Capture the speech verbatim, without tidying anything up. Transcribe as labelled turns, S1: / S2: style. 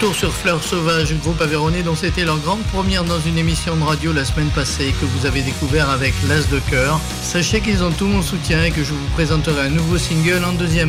S1: retour sur Fleurs Sauvages, groupe aveyronnais dont c'était leur grande première dans une émission de radio la semaine passée que vous avez découvert avec L'As de Cœur. Sachez qu'ils ont tout mon soutien et que je vous présenterai un nouveau single en deuxième